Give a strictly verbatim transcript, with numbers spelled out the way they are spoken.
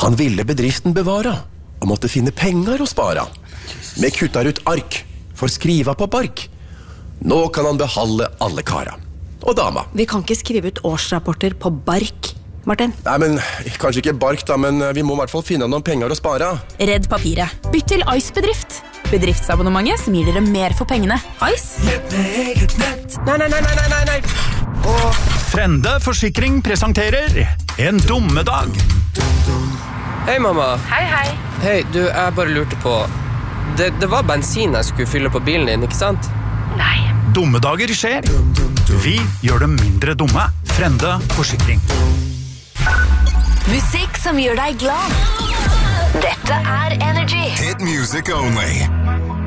Han ville bedriften bevara og måtte finne penger å spara. Vi kuttar ut ark for skriva på bark. Nå kan han behalde alle kara. Og dama. Vi kan ikke skrive ut årsrapporter på bark, Martin. Nei, men kanskje ikke bark da, men vi må i hvert fall finne noen penger å spara. Redd papiret. Bytt til Ice-bedrift. Bedriftsabonnementet som gir dere mer for pengene. Ice? Nei, nei, nei, nei, nei, nei. Åh. Frende Forsikring presenterer En dummedag. Hei, mamma. Hei, hei. Hei, du, jeg bare lurte på det, det var bensin jeg skulle fylle på bilen din, ikke sant? Nei. Dummedager skjer. Vi gjør dem mindre dumme. Frende Forsikring. Musikk som gjør deg glad. Dette er Energy. Hit music only.